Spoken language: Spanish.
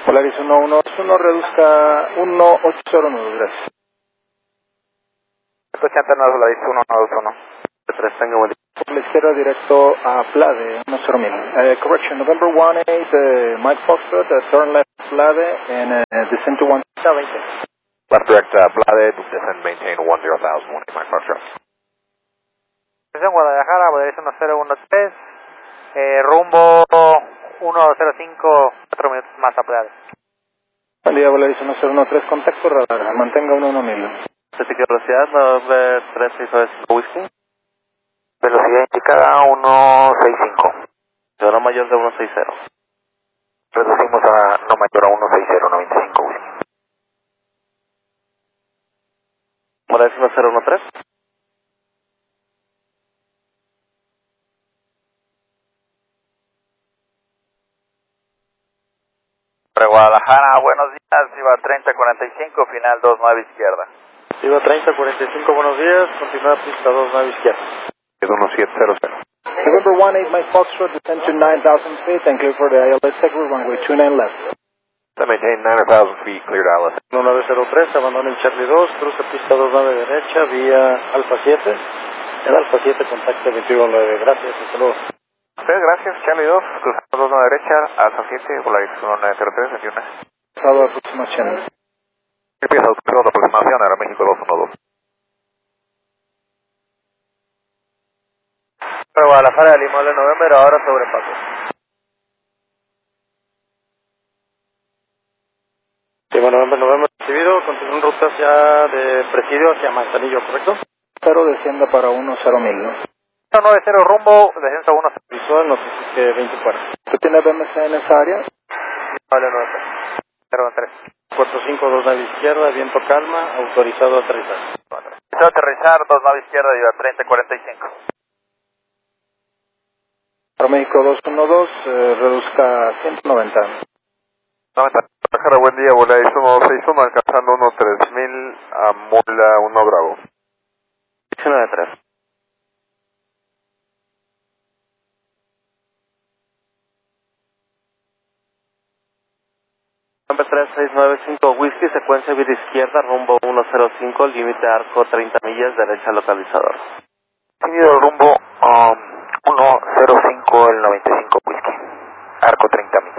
Polaris 111, reduzca 1809, gracias. 189, Polaris 121. 3, tengo buen día. Por la izquierda directo a Plade, 10.000. Correction, November 18, Mike Foxtrot, turn left Plade, and descend to 1,020. Left direct, Plade, descend, maintain 10,000, Mike Foxtrot. Atención Guadalajara, Polaris 1013, rumbo 105, 4 minutos más a Plade. Buen día, Polaris 1013, contacto radar, mantenga 11.000. Velocidad, November 365 Whisky. Velocidad indicada 165. No mayor de 160. Reducimos a no mayor a 160, 95 Whisky. Polaris 1013. Para Guadalajara, buenos días, iba 3045, final 29 izquierda. Iba 3045, buenos días, continúa pista 29 izquierda. Es 1700. November 18, Mike Foxtrot, descend to 9,000 feet and clear for the ILS Segway, runway 29 left. Maintain 9,000 feet, cleared ILS. 1903, abandonen Charlie 2, cruza pista 29 derecha, vía Alfa 7. En Alfa 7, contacto 219, gracias, hasta luego. Ustedes, gracias, Charlie 2, cruzando 2 a derecha, Alfa 7, Polaris 1903, 21. Pasado aproximación. Empieza la aproximación, Aeroméxico 212. Para Guadalajara, Limón de November, ahora sobrepaso. Lima November recibido, continúa en ruta hacia de Presidio hacia Manzanillo, ¿correcto? Pero descienda para 10.000. 190 rumbo, descenso 1. Visual, notifique 24. ¿Usted tiene BMC en esa área? Vale, 90. 03. 4529 izquierda, viento calma, autorizado a aterrizar. Deseo aterrizar, 29 izquierda, iba 3045. Para México 212, reduzca 190. 90. Guadalajara, buen día, Polaris 161, alcanzando 13000 a Mula 1 Bravo. 19-3. Nombre 3695 Whisky, secuencia vida izquierda, rumbo 105, límite arco 30 millas, derecha localizador. Seguido el rumbo 105, el 95 Whisky. Arco 30 millas.